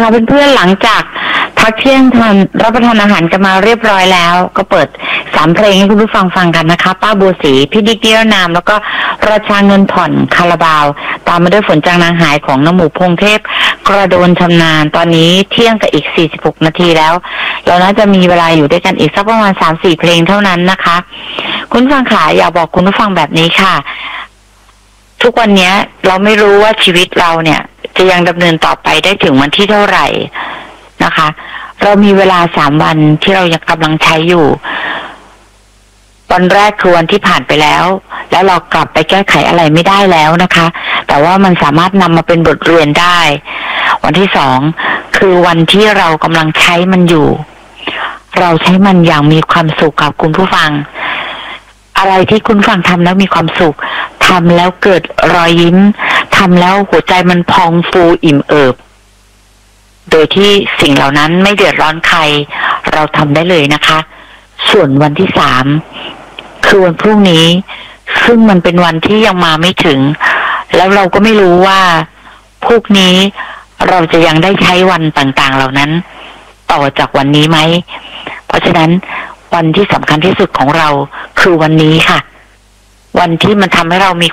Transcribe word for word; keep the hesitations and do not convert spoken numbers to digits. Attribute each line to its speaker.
Speaker 1: เพื่อนๆหลังจากพักเที่ยงทานรับประทานอาหารกันมาเรียบร้อยแล้วก็เปิดสามเพลงให้คุณผู้ฟังฟังกันนะคะป้าบัวศรีพี่ดิ๊กนิรนามแล้วก็ราชาเงินผ่อนคาราบาวตามมาด้วยฝนจางนางหายของน้ำหมูพงเทพกระโดนชำนาญตอนนี้เที่ยงกับอีกสี่สิบหกนาทีแล้วเราน่าจะมีเวลาอยู่ด้วยกันอีกสักประมาณ สามสี่ เพลงเท่านั้นนะคะคุณผู้ฟังขาอยากบอกคุณผู้ฟังแบบนี้ค่ะทุกวันนี้เราไม่รู้ว่าชีวิตเราเนี่ยจะยังดำเนินต่อไปได้ถึงวันที่เท่าไหร่นะคะเรามีเวลาสามวันที่เรายังกำลังใช้อยู่วันแรกคือวันที่ผ่านไปแล้วแล้วเรากลับไปแก้ไขอะไรไม่ได้แล้วนะคะแต่ว่ามันสามารถนำมาเป็นบทเรียนได้วันที่สองคือวันที่เรากำลังใช้มันอยู่เราใช้มันอย่างมีความสุขกับคุณผู้ฟังอะไรที่คุณฟังทำแล้วมีความสุขทำแล้วเกิดรอยยิ้มทำแล้วหัวใจมันพองฟูอิ่มเอิบโดยที่สิ่งเหล่านั้นไม่เดือดร้อนใครเราทำได้เลยนะคะส่วนวันที่สามคือวันพรุ่งนี้ซึ่งมันเป็นวันที่ยังมาไม่ถึงแล้วเราก็ไม่รู้ว่าพรุ่งนี้เราจะยังได้ใช้วันต่างๆเหล่านั้นต่อจากวันนี้ไหมเพราะฉะนั้นวันที่สำคัญที่สุดของเราคือวันนี้ค่ะวันที่มันทำให้เรามี